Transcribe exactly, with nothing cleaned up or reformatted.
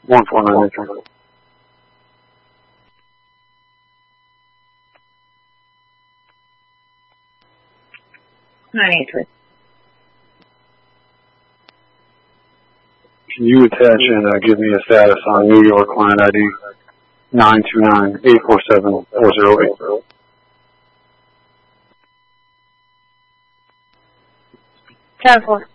one four nine entry. nine eight three. Can you attach and uh, give me a status on New York client I D nine two nine eight four seven four zero eight? ten four.